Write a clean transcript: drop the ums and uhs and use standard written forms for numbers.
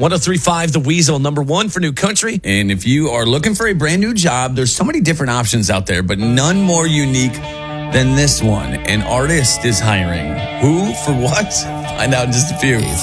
103.5 The Weasel, number one for new country. And if you are looking for a brand new job, there's so many different options out there, but none more unique than this one. An artist is hiring. Who? For what? Find out in just a few.